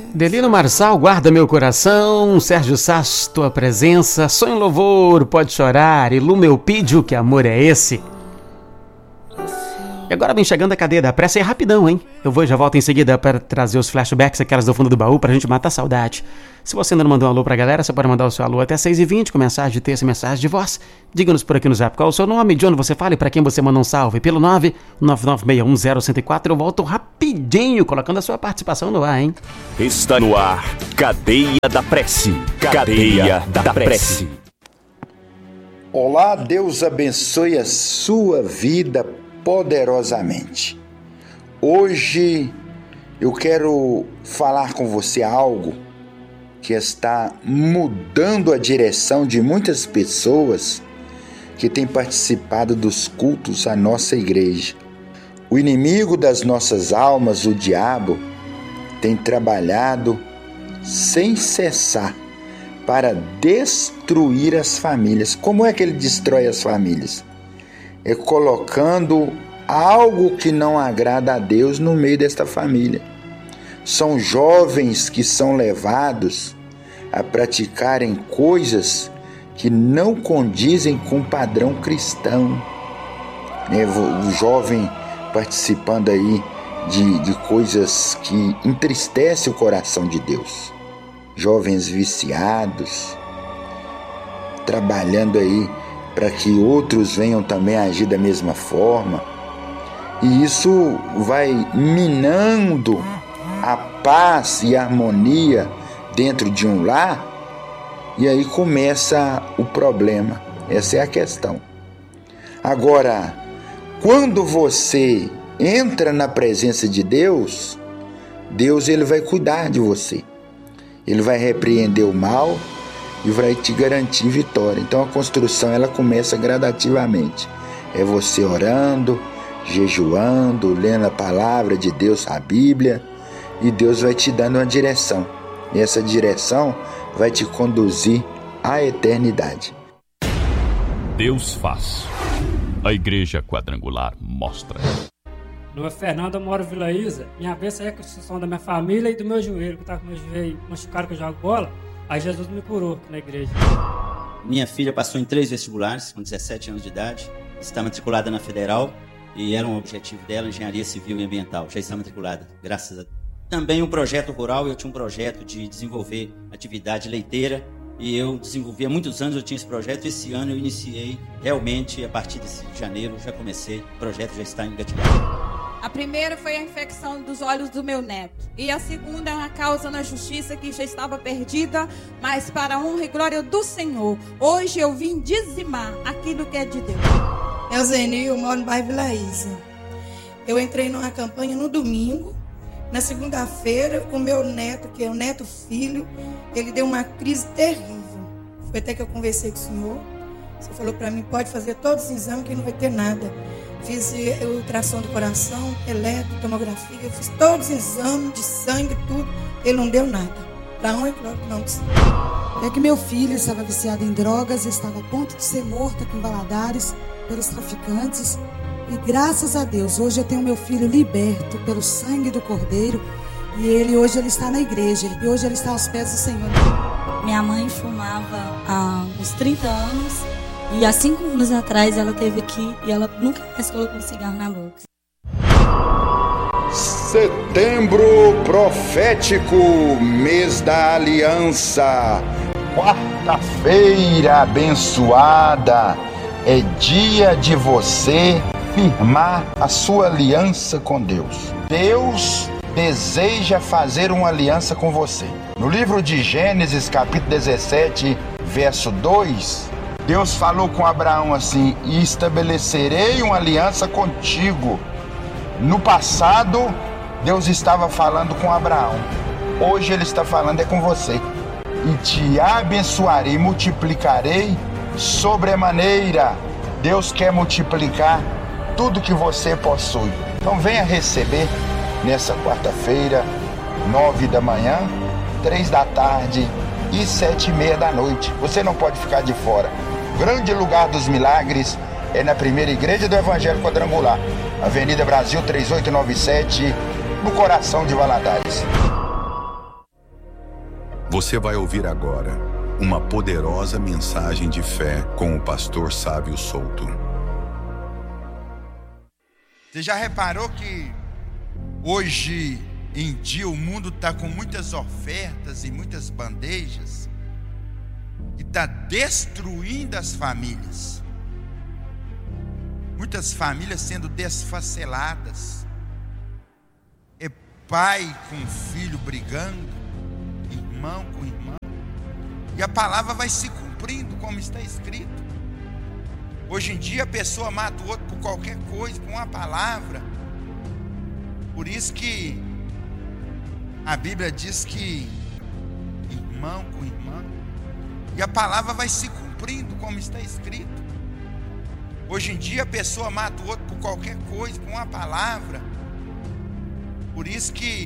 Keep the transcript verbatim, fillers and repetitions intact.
Delino Marçal, guarda meu coração. Sérgio Sás, tua presença. Sonho louvor, pode chorar. Ilu meu pídio, que amor é esse? E agora vem chegando a cadeia da pressa, é rapidão, hein? Eu vou e já volto em seguida para trazer os flashbacks, aquelas do fundo do baú, pra gente matar a saudade. Se você ainda não mandou um alô pra galera, você pode mandar o seu alô até seis e vinte, com mensagem de texto e mensagem de voz. Diga-nos por aqui no Zap qual é o seu nome, de onde você fala e pra quem você manda um salve. Pelo nove nove nove seis um zero um zero quatro, eu volto rapidinho, colocando a sua participação no ar, hein? Está no ar, Cadeia da Prece. Cadeia da Prece. Olá, Deus abençoe a sua vida poderosamente. Hoje eu quero falar com você algo que está mudando a direção de muitas pessoas que têm participado dos cultos à nossa igreja. O inimigo das nossas almas, o diabo, tem trabalhado sem cessar para destruir as famílias. Como é que ele destrói as famílias? É colocando algo que não agrada a Deus no meio desta família. São jovens que são levados a praticarem coisas que não condizem com o padrão cristão. O jovem participando aí de, de coisas que entristecem o coração de Deus. Jovens viciados, trabalhando aí para que outros venham também agir da mesma forma. E isso vai minando a paz e a harmonia dentro de um lar, e aí começa o problema. Essa é a questão. Agora, quando você entra na presença de Deus, Deus ele vai cuidar de você. Ele vai repreender o mal e vai te garantir vitória. Então a construção ela começa gradativamente. É você orando, jejuando, lendo a palavra de Deus, a Bíblia, e Deus vai te dando uma direção. E essa direção vai te conduzir à eternidade. Deus faz. A Igreja Quadrangular mostra. Meu nome é Fernando, eu moro em Vila Isa. Minha bênção é a construção da minha família e do meu joelho, que estava com meu joelho machucado que eu jogo bola. Aí Jesus me curou aqui na igreja. Minha filha passou em três vestibulares, com dezessete anos de idade. Está matriculada na Federal e era um objetivo dela, Engenharia Civil e Ambiental. Já está matriculada, graças a Deus. Também um projeto rural, eu tinha um projeto de desenvolver atividade leiteira. E eu desenvolvi há muitos anos, eu tinha esse projeto. Esse ano eu iniciei, realmente, a partir desse de janeiro, já comecei. O projeto já está engatilhado. A primeira foi a infecção dos olhos do meu neto. E a segunda é uma causa na justiça que já estava perdida, mas para a honra e glória do Senhor. Hoje eu vim dizimar aquilo que é de Deus. Eu, Zeni, eu moro no bairro Vila Isa. Eu entrei numa campanha no domingo. Na segunda-feira, o meu neto, que é o neto filho, ele deu uma crise terrível. Foi até que eu conversei com o senhor. Você falou para mim, pode fazer todos os exames que não vai ter nada. Fiz ultrassom do coração, eletro, tomografia, eu fiz todos os exames de sangue, tudo. Ele não deu nada. Para um e para outro não disse. É que meu filho estava viciado em drogas, estava a ponto de ser morto aqui em Valadares pelos traficantes. E graças a Deus, hoje eu tenho meu filho liberto pelo sangue do Cordeiro. E ele hoje ele está na igreja. E hoje ele está aos pés do Senhor. Minha mãe fumava há uns trinta anos. E há cinco anos atrás ela esteve aqui e ela nunca mais colocou um cigarro na boca. Setembro profético, mês da aliança. Quarta-feira abençoada. É dia de você firmar a sua aliança com Deus. Deus deseja fazer uma aliança com você. No livro de Gênesis, capítulo dezessete, verso dois, Deus falou com Abraão assim: e estabelecerei uma aliança contigo. No passado, Deus estava falando com Abraão. Hoje Ele está falando é com você. E te abençoarei, multiplicarei sobremaneira. Deus quer multiplicar tudo que você possui. Então venha receber nessa quarta-feira, nove da manhã, três da tarde e sete e meia da noite. Você não pode ficar de fora. O grande lugar dos milagres é na primeira igreja do Evangelho Quadrangular, Avenida Brasil três oito nove sete, no coração de Valadares. Você vai ouvir agora uma poderosa mensagem de fé com o pastor Sávio Souto. Você já reparou que hoje em dia o mundo está com muitas ofertas e muitas bandejas que está destruindo as famílias? Muitas famílias sendo desfaceladas. É pai com filho brigando, irmão com irmão. E a palavra vai se cumprindo como está escrito. Hoje em dia a pessoa mata o outro por qualquer coisa, por uma palavra. Por isso que a Bíblia diz que irmão com irmão. E a palavra vai se cumprindo como está escrito. Hoje em dia a pessoa mata o outro por qualquer coisa, por uma palavra. Por isso que